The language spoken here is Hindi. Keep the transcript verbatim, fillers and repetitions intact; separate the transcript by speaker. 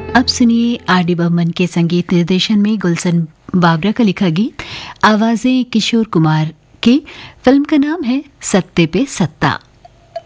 Speaker 1: अब सुनिए आर डी बर्मन के संगीत निर्देशन में गुलशन बाबरा का लिखा गीत, आवाजें किशोर कुमार की। फिल्म का नाम है सत्ते पे सत्ता।